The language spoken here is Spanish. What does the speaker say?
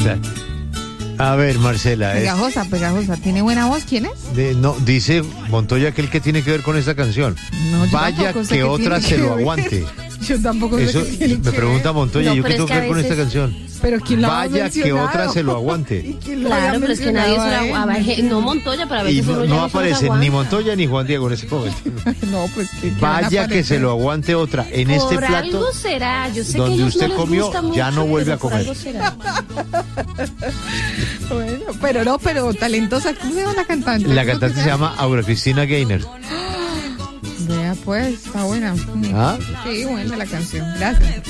Claro. A ver, Marcela. Pegajosa. ¿Tiene buena voz? ¿Quién es? No, dice Montoya que el que tiene que ver con esta canción. No, yo Vaya tampoco sé que qué otra tiene se que lo ver. aguante. Yo tampoco sé Eso qué tiene me que pregunta ver. Montoya, No, ¿yo qué pero tengo es que que ver con a esta veces- canción? Pero ¿quién la ha Vaya que mencionado? otra se lo aguante. ¿Y quién lo había Claro, pero es que nadie se mencionado la... a él? No Montoya, pero a Y veces uno ya no no se aparece los ni aguanta. Montoya ni Juan Diego en ese momento. No, pues que Vaya que se lo aguante otra. En este Por plato algo será. Yo sé que donde ellos usted no les comió, gusta ya mucho, no vuelve pero a por comer. algo será. Bueno, pero talentosa. ¿Cómo se llama la cantante? La cantante se llama Aura Cristina Gaynor. Vea pues, está buena. ¿Ah? Sí, buena la canción. Gracias.